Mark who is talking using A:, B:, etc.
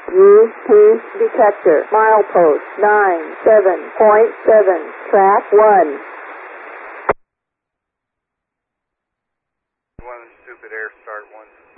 A: UP detector, milepost 97.7, track 1.
B: One stupid air start one.